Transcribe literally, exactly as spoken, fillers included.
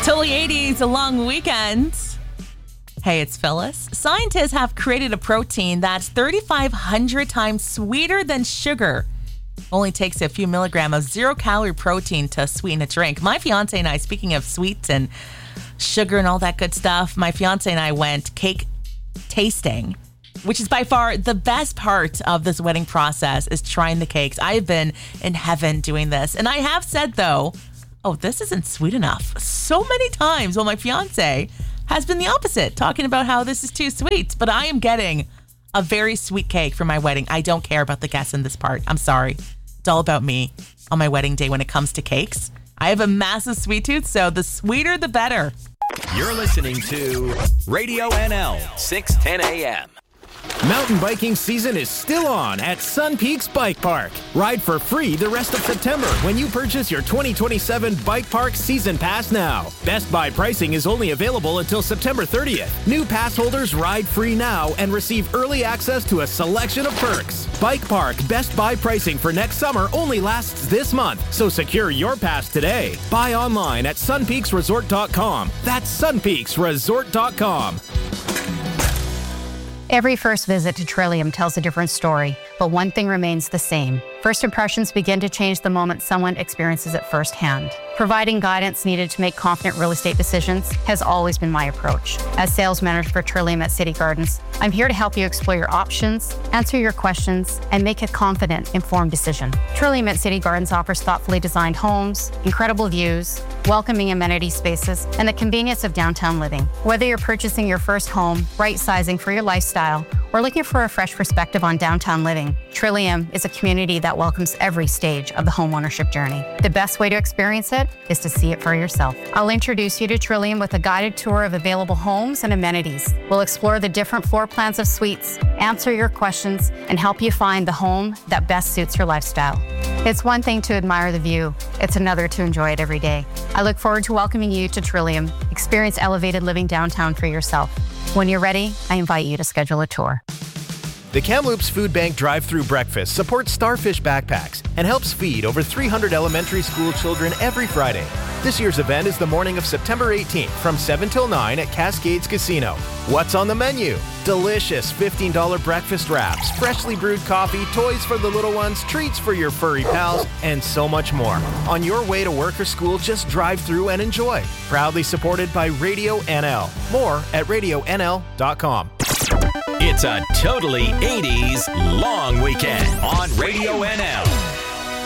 Totally eighties, a long weekend. Hey, it's Phyllis. Scientists have created a protein that's thirty-five hundred times sweeter than sugar. Only takes a few milligrams of zero-calorie protein to sweeten a drink. My fiance and I, speaking of sweets and sugar and all that good stuff, my fiance and I went cake tasting, which is by far the best part of this wedding process, is trying the cakes. I have been in heaven doing this. And I have said, though, oh, this isn't sweet enough so many times. Well, my fiance has been the opposite, talking about how this is too sweet. But I am getting a very sweet cake for my wedding. I don't care about the guests in this part. I'm sorry. It's all about me on my wedding day when it comes to cakes. I have a massive sweet tooth, so the sweeter, the better. You're listening to Radio N L, six ten a.m. Mountain biking season is still on at Sun Peaks Bike Park. Ride for free the rest of September when you purchase your twenty twenty-seven Bike Park Season Pass now. Best Buy pricing is only available until September thirtieth. New pass holders ride free now and receive early access to a selection of perks. Bike Park Best Buy pricing for next summer only lasts this month, so secure your pass today. Buy online at sun peaks resort dot com. That's sun peaks resort dot com. Every first visit to Trillium tells a different story, but one thing remains the same. First impressions begin to change the moment someone experiences it firsthand. Providing guidance needed to make confident real estate decisions has always been my approach. As sales manager for Trillium at City Gardens, I'm here to help you explore your options, answer your questions, and make a confident, informed decision. Trillium at City Gardens offers thoughtfully designed homes, incredible views, welcoming amenity spaces, and the convenience of downtown living. Whether you're purchasing your first home, right-sizing for your lifestyle, or looking for a fresh perspective on downtown living, Trillium is a community that welcomes every stage of the homeownership journey. The best way to experience it is to see it for yourself. I'll introduce you to Trillium with a guided tour of available homes and amenities. We'll explore the different floor plans of suites, answer your questions, and help you find the home that best suits your lifestyle. It's one thing to admire the view. It's another to enjoy it every day. I look forward to welcoming you to Trillium. Experience elevated living downtown for yourself. When you're ready, I invite you to schedule a tour. The Kamloops Food Bank drive-through breakfast supports Starfish Backpacks and helps feed over three hundred elementary school children every Friday. This year's event is the morning of September eighteenth from seven till nine at Cascades Casino. What's on the menu? Delicious fifteen dollars breakfast wraps, freshly brewed coffee, toys for the little ones, treats for your furry pals, and so much more. On your way to work or school, just drive through and enjoy. Proudly supported by Radio N L. More at radio n l dot com. It's a totally eighties long weekend on Radio N L.